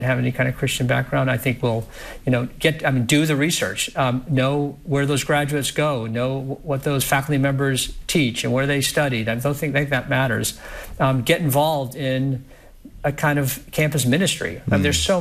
have any kind of Christian background, I think will, do the research, know where those graduates go, know what those faculty members teach and where they studied. I don't think that matters. Get involved in a kind of campus ministry. There's so